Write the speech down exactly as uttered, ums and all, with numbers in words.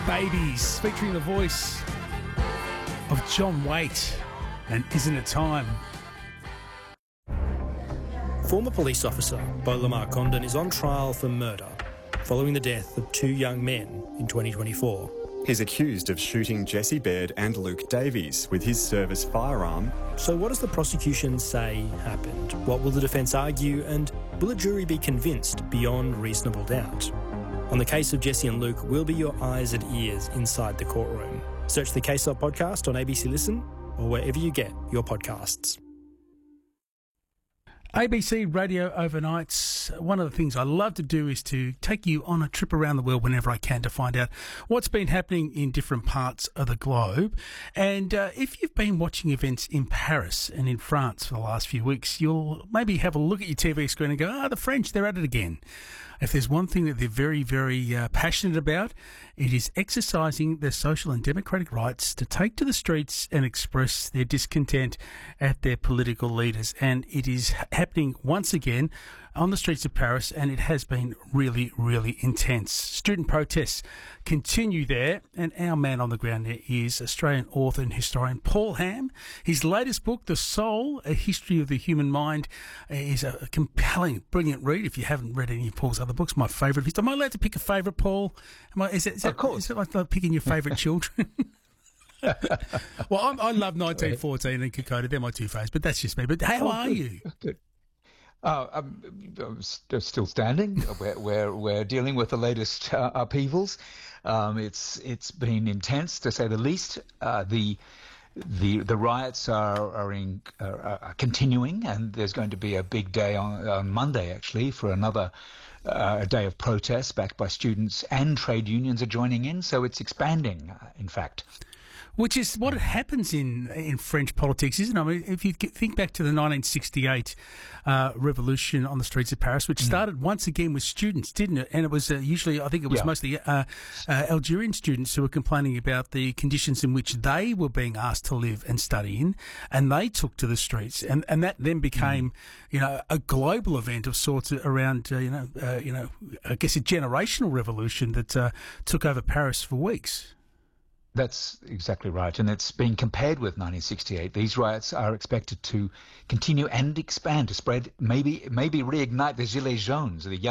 Babies, featuring the voice of John Waite, and Isn't It Time? Former police officer Beau Lamar Condon is on trial for murder following the death of two young men in twenty twenty-four. He's accused of shooting Jesse Baird and Luke Davies with his service firearm. So what does the prosecution say happened? What will the defence argue, and will a jury be convinced beyond reasonable doubt? On the case of Jesse and Luke, we'll be your eyes and ears inside the courtroom. Search the Case Up podcast on A B C Listen or wherever you get your podcasts. A B C Radio Overnights, one of the things I love to do is to take you on a trip around the world whenever I can to find out what's been happening in different parts of the globe. And uh, if you've been watching events in Paris and in France for the last few weeks, you'll maybe have a look at your T V screen and go, ah, the French, they're at it again. If there's one thing that they're very, very uh, passionate about, it is exercising their social and democratic rights to take to the streets and express their discontent at their political leaders. And it is ha- happening once again on the streets of Paris, and it has been really, really intense. Student protests continue there, and our man on the ground there is Australian author and historian Paul Ham. His latest book, The Soul, A History of the Human Mind, is a compelling, brilliant read. If you haven't read any of Paul's other books, my favourite. Am I allowed to pick a favourite, Paul? Am I, is it, is of that, course. Is it like, like picking your favourite children? Well, I'm, I love nineteen fourteen and Kokoda. They're my two favourites, but that's just me. But how oh, are good. you? Good. Uh, I'm, I'm st- still standing. We're, we're, we're dealing with the latest uh, upheavals. Um, it's it's been intense, to say the least. Uh, the the the riots are are, in, are are continuing, and there's going to be a big day on, on Monday, actually, for another uh, a day of protest backed by students, and trade unions are joining in. So it's expanding, uh, in fact. Which is what happens in in French politics, isn't it? I mean, if you think back to the nineteen sixty-eight uh, revolution on the streets of Paris, which started mm. once again with students, didn't it? And it was uh, usually, I think it was yeah. mostly uh, uh, Algerian students who were complaining about the conditions in which they were being asked to live and study in, and they took to the streets, and, and that then became, mm. you know, a global event of sorts around, uh, you know, uh, you know, I guess a generational revolution that uh, took over Paris for weeks. That's exactly right, and it's being compared with nineteen sixty-eight. These riots are expected to continue and expand, to spread, maybe maybe reignite the Gilets jaunes, the